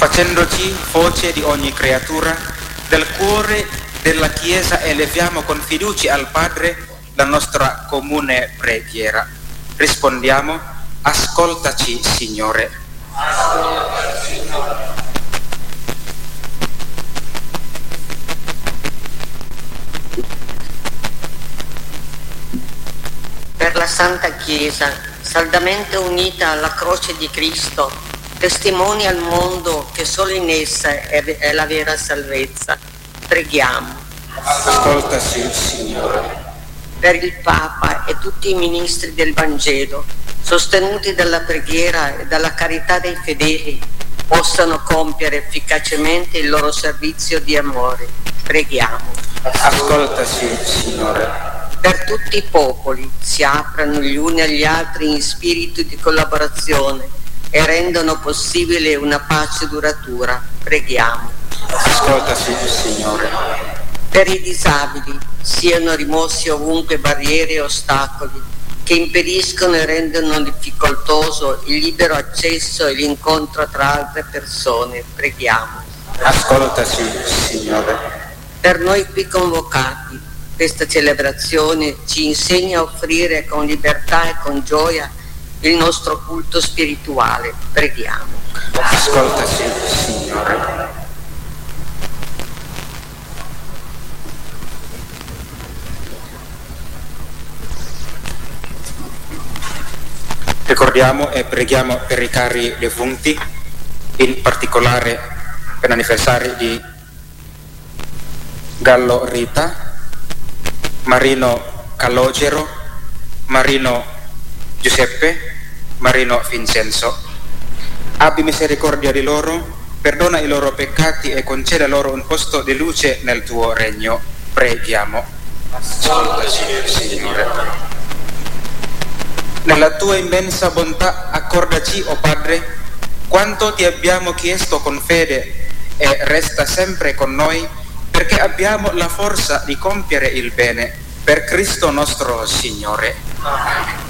facendoci voce di ogni creatura, del cuore della Chiesa eleviamo con fiducia al Padre la nostra comune preghiera. Rispondiamo: ascoltaci, Signore. Ascoltaci, Signore. Per la Santa Chiesa, saldamente unita alla croce di Cristo, testimoni al mondo che solo in essa è la vera salvezza, preghiamo. Ascoltaci, Signore. Per il Papa e tutti i ministri del Vangelo, sostenuti dalla preghiera e dalla carità dei fedeli, possano compiere efficacemente il loro servizio di amore, preghiamo. Ascoltaci, Signore. Per tutti i popoli si aprano gli uni agli altri in spirito di collaborazione e rendono possibile una pace duratura. Preghiamo. Ascoltaci, Signore. Per i disabili siano rimossi ovunque barriere e ostacoli che impediscono e rendono difficoltoso il libero accesso e l'incontro tra altre persone. Preghiamo. Ascoltaci, Signore. Per noi qui convocati, questa celebrazione ci insegna a offrire con libertà e con gioia il nostro culto spirituale. Preghiamo. Ascoltaci, Signore. Ricordiamo e preghiamo per i cari defunti, in particolare per l'anniversario di Gallo Rita, Marino Calogero, Marino Giuseppe, Marino Vincenzo. Abbi misericordia di loro, perdona i loro peccati e conceda loro un posto di luce nel tuo regno. Preghiamo. Ascoltaci, Signore. Nella tua immensa bontà accordaci, o Padre, quanto ti abbiamo chiesto con fede e resta sempre con noi, perché abbiamo la forza di compiere il bene per Cristo nostro Signore. Amen.